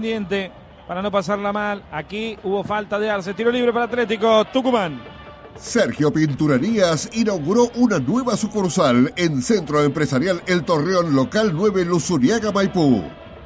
Independiente para no pasarla mal. Aquí hubo falta de Arce. Tiro libre para Atlético Tucumán. Sergio Pinturerías inauguró una nueva sucursal en Centro Empresarial El Torreón, local 9, Luzuriaga, Maipú.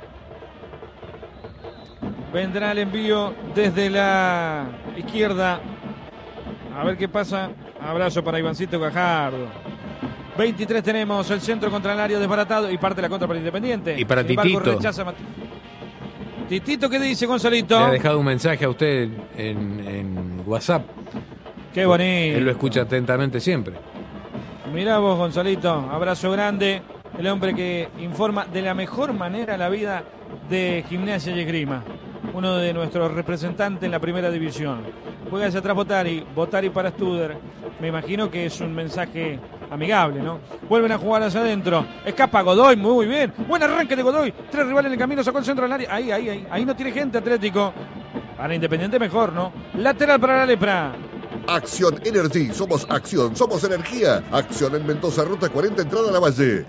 Vendrá el envío desde la izquierda. A ver qué pasa. Abrazo para Ivancito Gajardo. 23 tenemos, el centro contra el área desbaratado y parte la contra para Independiente. Y para Titito. Titito, ¿qué dice Gonzalito? Le ha dejado un mensaje a usted en WhatsApp. Qué bonito. Él lo escucha atentamente siempre. Mirá vos, Gonzalito, abrazo grande. El hombre que informa de la mejor manera la vida de Gimnasia y Esgrima. Uno de nuestros representantes en la primera división. Juega hacia atrás Botari para Studer. Me imagino que es un mensaje amigable, ¿no? Vuelven a jugar hacia adentro. Escapa Godoy, muy bien. Buen arranque de Godoy. 3 rivales en el camino, sacó el centro del área. Ahí no tiene gente Atlético. Para Independiente mejor, ¿no? Lateral para la Lepra. Acción Energy, somos acción, somos energía. Acción en Mendoza, ruta 40, entrada a la Valle.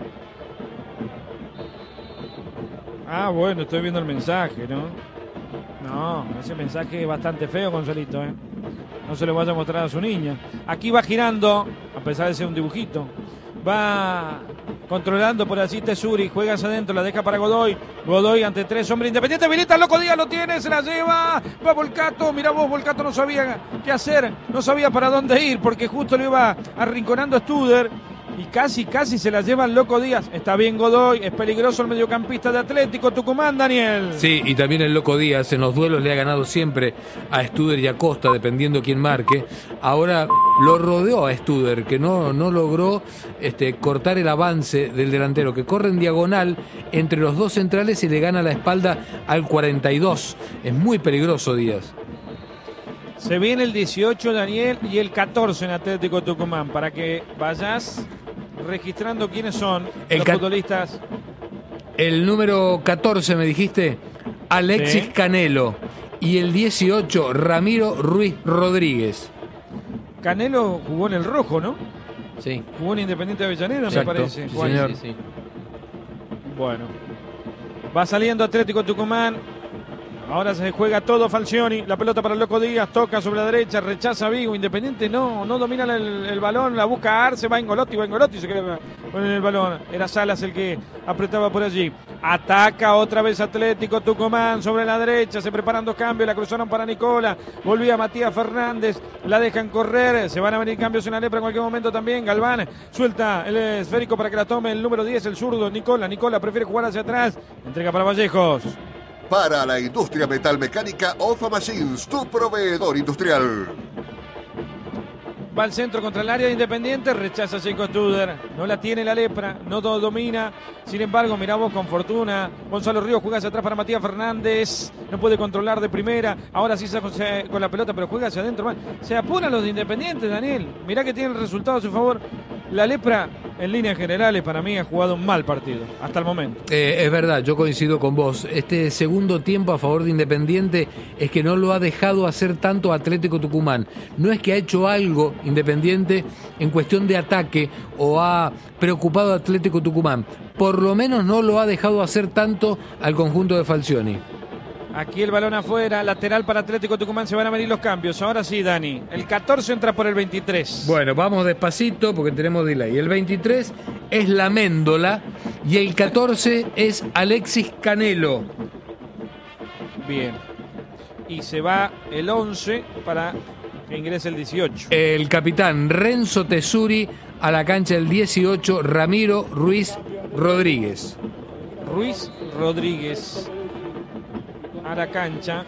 Ah, bueno, estoy viendo el mensaje, ¿no? No, ese mensaje es bastante feo, Gonzalito, ¿eh? No se lo vaya a mostrar a su niña. Aquí va girando, a pesar de ser un dibujito. Va controlando por allí Tesuri, juega hacia adentro, la deja para Godoy. Godoy ante 3 hombres Independiente, habilita el Loco Díaz, lo tiene, se la lleva. Va Volcato, mira vos, Volcato no sabía qué hacer, no sabía para dónde ir, porque justo le iba arrinconando a Studer. Y casi se la lleva el Loco Díaz. Está bien Godoy, es peligroso el mediocampista de Atlético Tucumán, Daniel. Sí, y también el Loco Díaz en los duelos le ha ganado siempre a Studer y a Costa, dependiendo quién marque. Ahora lo rodeó a Studer, que no logró cortar el avance del delantero, que corre en diagonal entre los dos centrales y le gana la espalda al 42. Es muy peligroso Díaz. Se viene el 18, Daniel, y el 14 en Atlético Tucumán, para que vayas registrando quiénes son los futbolistas. El número 14, me dijiste, Alexis Sí. Canelo. Y el 18, Ramiro Ruiz Rodríguez. Canelo jugó en el rojo, ¿no? Sí. Jugó en Independiente de Avellaneda, Exacto, me parece. sí, Juan. señor. Sí. Bueno. Va saliendo Atlético Tucumán. Ahora se juega todo Falcioni. La pelota para el Loco Díaz. Toca sobre la derecha. Rechaza Vigo. Independiente no domina el balón. La busca Arce. Va Engolotti. Se queda con el balón. Era Salas el que apretaba por allí. Ataca otra vez Atlético Tucumán sobre la derecha. Se preparan 2 cambios. La cruzaron para Nicola. Volvía Matías Fernández. La dejan correr. Se van a venir cambios en la Lepra en cualquier momento también. Galván suelta el esférico para que la tome el número 10, el zurdo. Nicola prefiere jugar hacia atrás. Entrega para Vallejos. Para la industria metalmecánica, OFA Machines, tu proveedor industrial. Va al centro contra el área de Independiente, rechaza a Checo Studer, no la tiene la Lepra, no todo domina, sin embargo, miramos con fortuna, Gonzalo Ríos juega hacia atrás para Matías Fernández, no puede controlar de primera, ahora sí se con la pelota, pero juega hacia adentro, se apuran los de Independiente, Daniel, mirá que tiene el resultado a su favor, la Lepra, en líneas generales, para mí ha jugado un mal partido, hasta el momento. Es verdad, yo coincido con vos, este segundo tiempo a favor de Independiente es que no lo ha dejado hacer tanto Atlético Tucumán, no es que ha hecho algo Independiente en cuestión de ataque o ha preocupado a Atlético Tucumán, por lo menos no lo ha dejado hacer tanto al conjunto de Falcioni. Aquí el balón afuera, lateral para Atlético Tucumán, se van a venir los cambios. Ahora sí, Dani, el 14 entra por el 23. Bueno, vamos despacito porque tenemos delay. El 23 es la Méndola y el 14 es Alexis Canelo. Bien. Y se va el 11 para que ingrese el 18. El capitán Renzo Tesuri a la cancha el 18, Ramiro Ruiz Rodríguez. Ruiz Rodríguez a la cancha.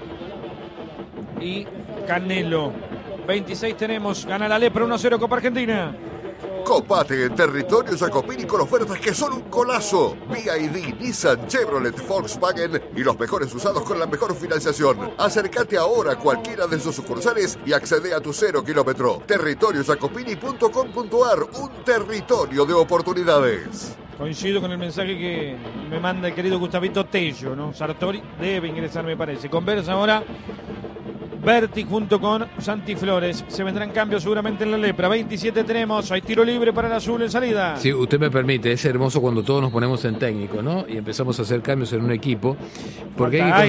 Y Canelo. 26 tenemos. Gana la Lepra 1-0 Copa Argentina. Copate en territorio Jacopini con ofertas que son un golazo. BYD, Nissan, Chevrolet, Volkswagen y los mejores usados con la mejor financiación. Acércate ahora a cualquiera de sus sucursales y accede a tu 0 kilómetro. Territoriojacopini.com.ar, un territorio de oportunidades. Coincido con el mensaje que me manda el querido Gustavito Tello, ¿no? Sartori debe ingresar, me parece. Conversa ahora Berti junto con Santi Flores. Se vendrán cambios seguramente en la Lepra. 27 tenemos. Hay tiro libre para el azul en salida. Si usted me permite, es hermoso cuando todos nos ponemos en técnico, ¿no? Y empezamos a hacer cambios en un equipo. Porque hay que